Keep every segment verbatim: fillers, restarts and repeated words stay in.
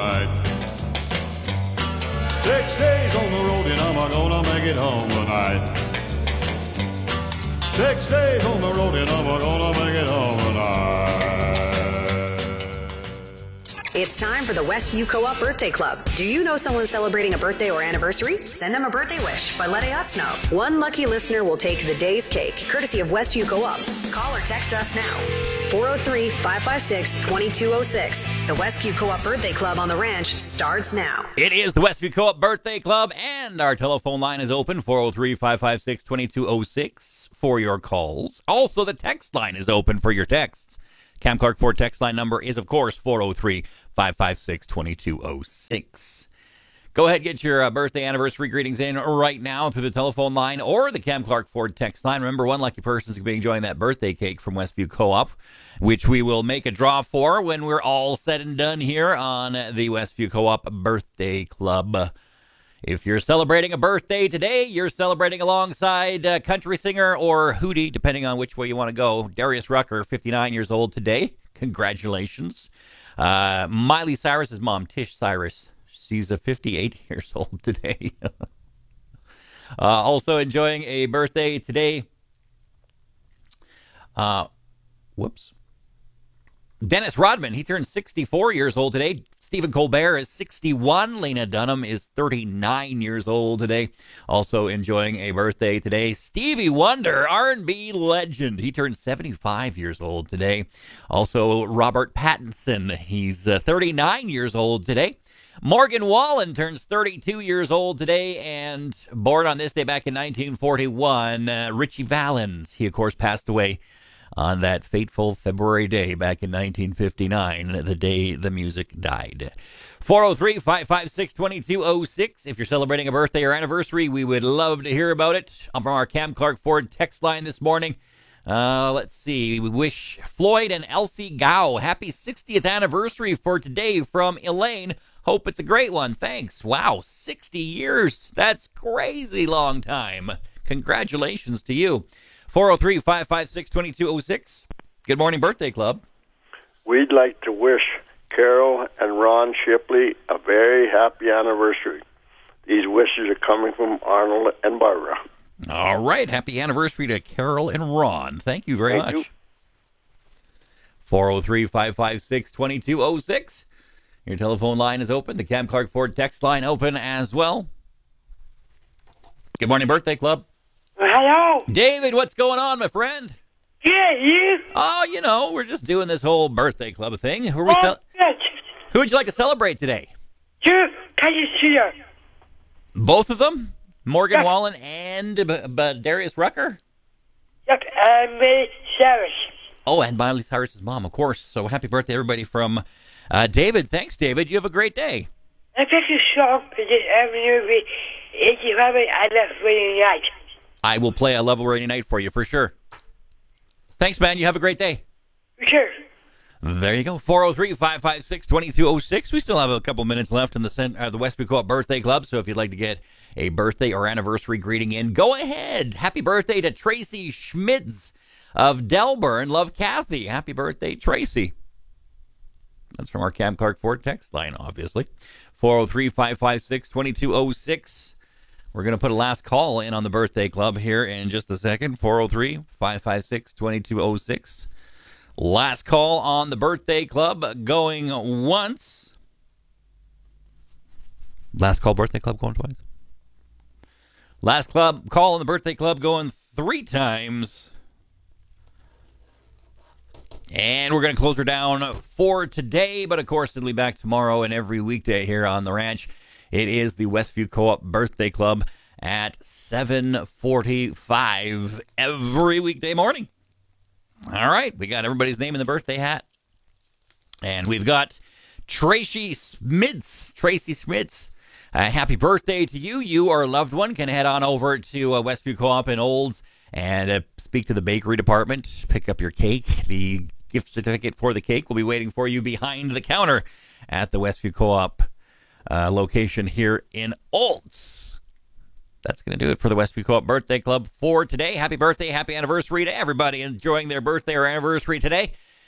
tonight. Six days on the road and I'm gonna make it home tonight. Six days on the road and I'm gonna make it home tonight. It's time for the Westview Co-op Birthday Club. Do you know someone celebrating a birthday or anniversary? Send them a birthday wish by letting us know. One lucky listener will take the day's cake, courtesy of Westview Co-op. Call or text us now. four oh three, five five six, two two oh six. The Westview Co-op Birthday Club on the ranch starts now. It is the Westview Co-op Birthday Club, and our telephone line is open, four oh three, five five six, two two oh six, for your calls. Also, the text line is open for your texts. Cam Clark Ford text line number is, of course, four oh three, five five six, two two oh six. Go ahead, get your uh, birthday anniversary greetings in right now through the telephone line or the Cam Clark Ford text line. Remember, one lucky person is going to be enjoying that birthday cake from Westview Co-op, which we will make a draw for when we're all said and done here on the Westview Co-op Birthday Club. If you're celebrating a birthday today, you're celebrating alongside uh, country singer or hootie, depending on which way you want to go. Darius Rucker, fifty-nine years old today. Congratulations. Uh, Miley Cyrus's mom, Tish Cyrus, she's a fifty-eight years old today. uh, also enjoying a birthday today. Uh, whoops. Dennis Rodman, he turned sixty-four years old today. Stephen Colbert is sixty-one. Lena Dunham is thirty-nine years old today. Also enjoying a birthday today. Stevie Wonder, R and B legend. He turned seventy-five years old today. Also Robert Pattinson, he's uh, thirty-nine years old today. Morgan Wallen turns thirty-two years old today, and born on this day back in nineteen forty-one, uh, Richie Valens. He, of course, passed away on that fateful February day back in nineteen fifty-nine, the day the music died. four oh three, five five six, two two oh six. If you're celebrating a birthday or anniversary, we would love to hear about it. I'm from our Cam Clark Ford text line this morning. Uh, let's see. We wish Floyd and Elsie Gow happy sixtieth anniversary for today from Elaine. Hope it's a great one. Thanks. Wow, sixty years. That's crazy long time. Congratulations to you. four oh three, five five six, two two oh six. Good morning, Birthday Club. We'd like to wish Carol and Ron Shipley a very happy anniversary. These wishes are coming from Arnold and Barbara. All right. Happy anniversary to Carol and Ron. Thank you very Thank much. you. four oh three, five five six, two two oh six. Your telephone line is open. The Cam Clark Ford text line open as well. Good morning, Birthday Club. Hello. David, what's going on, my friend? Yeah, you. Oh, you know, we're just doing this whole birthday club thing. Who, are we Oh, cel- yes. Who would you like to celebrate today? You, can you see her? Both of them? Morgan Yeah. Wallen and B- B- Darius Rucker? Yep, and Miley Cyrus. Oh, and Miley Cyrus's mom, of course. So happy birthday, everybody, from uh, David. Thanks, David. You have a great day. I picked a song for this movie. It's a very I left really night. I will play a Level Rainy Night for you, for sure. Thanks, man. You have a great day. Sure. There you go. four oh three, five five six, two two oh six. We still have a couple minutes left in the cent- uh, the Westview Co-op Birthday Club, so if you'd like to get a birthday or anniversary greeting in, go ahead. Happy birthday to Tracy Schmitz of Delburn. Love Kathy. Happy birthday, Tracy. That's from our Cam Clark Ford text line, obviously. four oh three, five five six, two two oh six. We're going to put a last call in on the Birthday Club here in just a second. four oh three, five five six, two two oh six. Last call on the Birthday Club going once. Last call Birthday Club going twice. Last club call on the Birthday Club going three times. And we're going to close her down for today, but of course it'll be back tomorrow and every weekday here on the ranch. It is the Westview Co-op Birthday Club at seven forty-five every weekday morning. All right, we got everybody's name in the birthday hat. And we've got Tracy Schmitz. Tracy Schmitz, uh, happy birthday to you. You or a loved one can head on over to uh, Westview Co-op in Olds and uh, speak to the bakery department. Pick up your cake. The gift certificate for the cake will be waiting for you behind the counter at the Westview Co-op Uh, location here in Olds. That's going to do it for the Westview Co-op Birthday Club for today. Happy birthday, happy anniversary to everybody enjoying their birthday or anniversary today.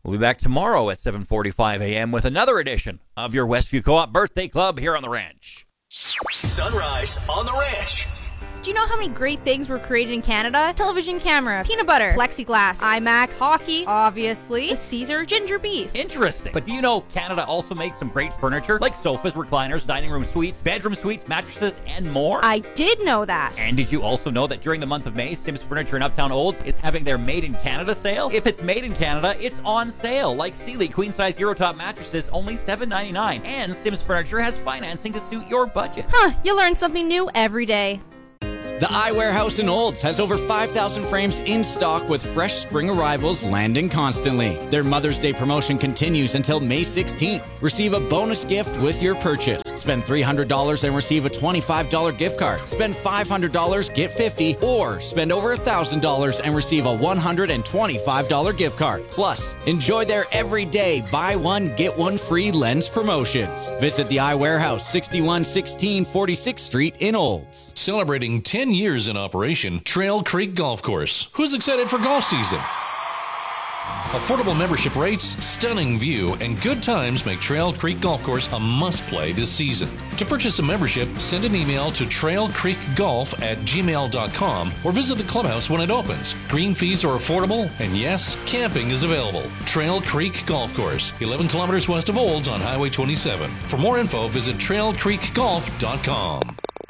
We'll be back tomorrow at seven forty-five a.m. with another edition of your Westview Co-op Birthday Club here on the ranch. Sunrise on the Ranch. Do you know how many great things were created in Canada? Television camera, peanut butter, plexiglass, IMAX, hockey, obviously, the Caesar ginger beef. Interesting. But do you know Canada also makes some great furniture, like sofas, recliners, dining room suites, bedroom suites, mattresses, and more? I did know that. And did you also know that during the month of May, Sims Furniture in Uptown Olds is having their Made in Canada sale? If it's made in Canada, it's on sale, like Sealy queen-size Eurotop mattresses, only seven ninety-nine. And Sims Furniture has financing to suit your budget. Huh, you learn something new every day. The Eye Warehouse in Olds has over five thousand frames in stock with fresh spring arrivals landing constantly. Their Mother's Day promotion continues until May sixteenth. Receive a bonus gift with your purchase. Spend three hundred dollars and receive a twenty-five dollars gift card. Spend five hundred dollars, get fifty dollars, or spend over one thousand dollars and receive a one hundred twenty-five dollars gift card. Plus, enjoy their everyday buy one, get one free lens promotions. Visit the Eye Warehouse, sixty-one sixteen forty-sixth Street in Olds. Celebrating ten years in operation, Trail Creek Golf Course. Who's excited for golf season? Affordable membership rates, stunning view, and good times make Trail Creek Golf Course a must-play this season. To purchase a membership, send an email to trail creek golf at gmail dot com or visit the clubhouse when it opens. Green fees are affordable, and yes, camping is available. Trail Creek Golf Course, eleven kilometers west of Olds on Highway twenty-seven. For more info, visit trail creek golf dot com.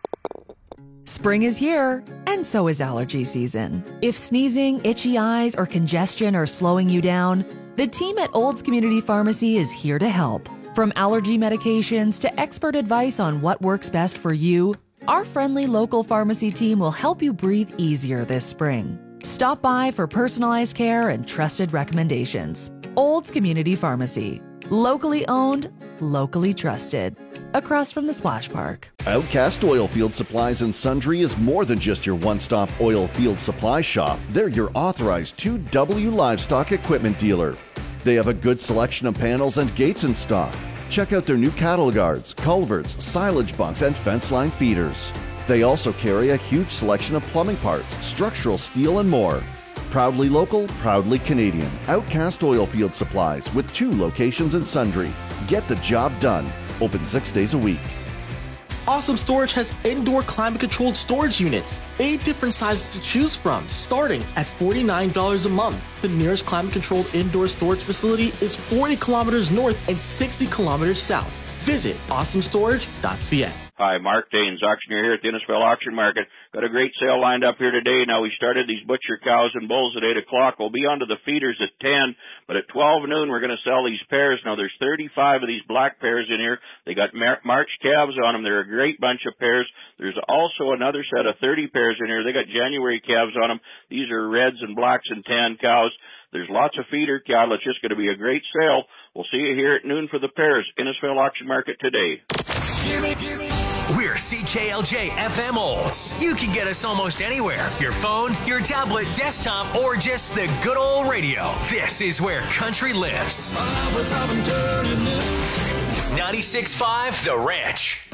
Spring is here, and so is allergy season. If sneezing, itchy eyes, or congestion are slowing you down, the team at Olds Community Pharmacy is here to help. From allergy medications to expert advice on what works best for you, our friendly local pharmacy team will help you breathe easier this spring. Stop by for personalized care and trusted recommendations. Olds Community Pharmacy. Locally owned, locally trusted. Across from the Splash Park. Outcast Oilfield Supplies and Sundry is more than just your one-stop oil field supply shop. They're your authorized two W livestock equipment dealer. They have a good selection of panels and gates in stock. Check out their new cattle guards, culverts, silage bunks, and fence line feeders. They also carry a huge selection of plumbing parts, structural steel, and more. Proudly local, proudly Canadian. Outcast Oilfield Supplies with two locations in Sundry. Get the job done. Open six days a week. Awesome Storage has indoor climate-controlled storage units. Eight different sizes to choose from, starting at forty-nine dollars a month. The nearest climate-controlled indoor storage facility is forty kilometers north and sixty kilometers south. Visit awesome storage dot c a. Hi, Mark Daines, auctioneer here at the Innisfil Auction Market. Got a great sale lined up here today. Now, we started these butcher cows and bulls at eight o'clock. We'll be on to the feeders at ten, but at twelve noon, we're going to sell these pairs. Now, there's thirty-five of these black pairs in here. They got Mar- March calves on them. They're a great bunch of pairs. There's also another set of thirty pairs in here. They got January calves on them. These are reds and blacks and tan cows. There's lots of feeder cattle. It's just going to be a great sale. We'll see you here at noon for the pairs. Innisfil Auction Market today. Gimme, gimme. We're C K L J F M Olds. You can get us almost anywhere. Your phone, your tablet, desktop, or just the good old radio. This is where country lives. ninety-six point five The Ranch.